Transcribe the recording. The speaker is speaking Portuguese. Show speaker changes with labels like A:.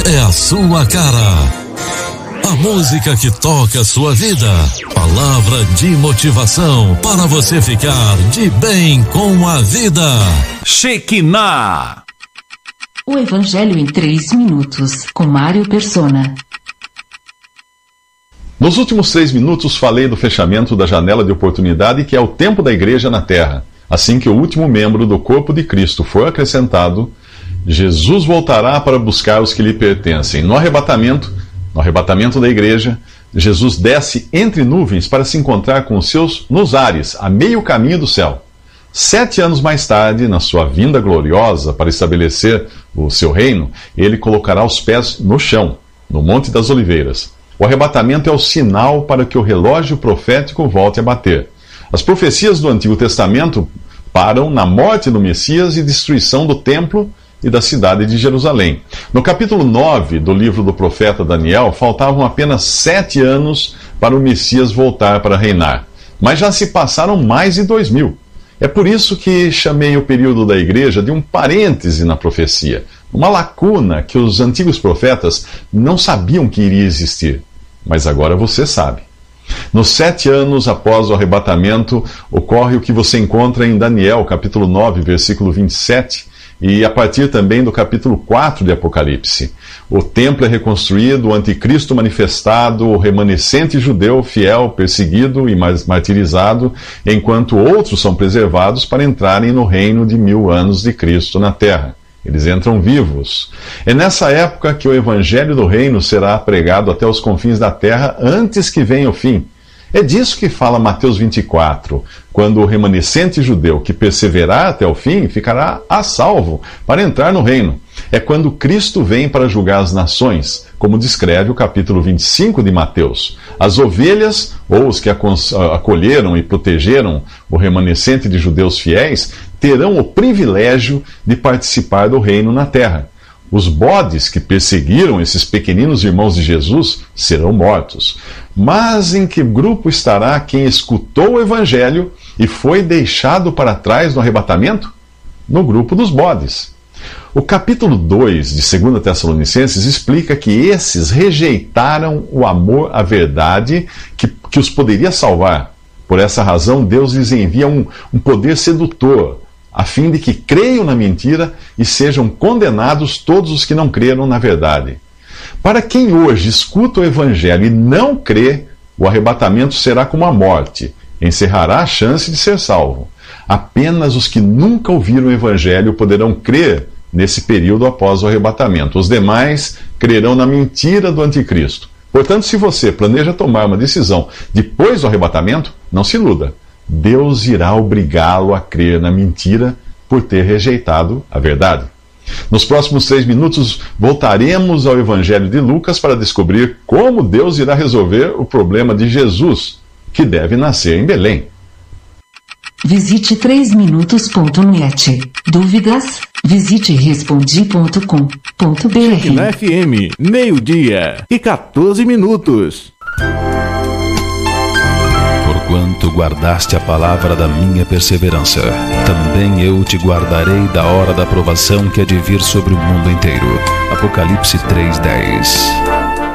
A: é a sua cara. A música que toca a sua vida. Palavra de motivação para você ficar de bem com a vida. Shekinah.
B: O Evangelho em 3 minutos, com Mário Persona.
C: Nos últimos 3 minutos falei do fechamento da janela de oportunidade, que é o tempo da igreja na terra. Assim que o último membro do corpo de Cristo for acrescentado, Jesus voltará para buscar os que lhe pertencem. No arrebatamento da igreja, Jesus desce entre nuvens para se encontrar com os seus nos ares, a meio caminho do céu. 7 anos mais tarde, na sua vinda gloriosa para estabelecer o seu reino, ele colocará os pés no chão, no Monte das Oliveiras. O arrebatamento é o sinal para que o relógio profético volte a bater. As profecias do Antigo Testamento param na morte do Messias e destruição do templo e da cidade de Jerusalém. No capítulo 9 do livro do profeta Daniel, faltavam apenas 7 anos para o Messias voltar para reinar. Mas já se passaram mais de 2000. É por isso que chamei o período da igreja de um parêntese na profecia, uma lacuna que os antigos profetas não sabiam que iria existir. Mas agora você sabe. Nos 7 anos após o arrebatamento, ocorre o que você encontra em Daniel, capítulo 9, versículo 27, e a partir também do capítulo 4 de Apocalipse. O templo é reconstruído, o anticristo manifestado, o remanescente judeu fiel, perseguido e martirizado, enquanto outros são preservados para entrarem no reino de 1000 anos de Cristo na terra. Eles entram vivos. É nessa época que o evangelho do reino será pregado até os confins da terra antes que venha o fim. É disso que fala Mateus 24, quando o remanescente judeu que perseverar até o fim ficará a salvo para entrar no reino. É quando Cristo vem para julgar as nações, como descreve o capítulo 25 de Mateus. As ovelhas, ou os que acolheram e protegeram o remanescente de judeus fiéis, terão o privilégio de participar do reino na terra. Os bodes que perseguiram esses pequeninos irmãos de Jesus serão mortos. Mas em que grupo estará quem escutou o evangelho e foi deixado para trás no arrebatamento? No grupo dos bodes. O capítulo 2 de 2 Tessalonicenses explica que esses rejeitaram o amor à verdade que os poderia salvar. Por essa razão, Deus lhes envia um poder sedutor, a fim de que creiam na mentira e sejam condenados todos os que não creram na verdade. Para quem hoje escuta o evangelho e não crê, o arrebatamento será como a morte, encerrará a chance de ser salvo. Apenas os que nunca ouviram o evangelho poderão crer nesse período após o arrebatamento. Os demais crerão na mentira do anticristo. Portanto, se você planeja tomar uma decisão depois do arrebatamento, não se iluda. Deus irá obrigá-lo a crer na mentira por ter rejeitado a verdade. Nos próximos 3 minutos, voltaremos ao Evangelho de Lucas para descobrir como Deus irá resolver o problema de Jesus, que deve nascer em Belém.
B: Visite 3minutos.net. Dúvidas? Visite respondi.com.br.
D: Shekinah FM, meio-dia e 14 minutos.
A: Porquanto guardaste a palavra da minha perseverança, também eu te guardarei da hora da provação que há de vir sobre o mundo inteiro. Apocalipse 3:10.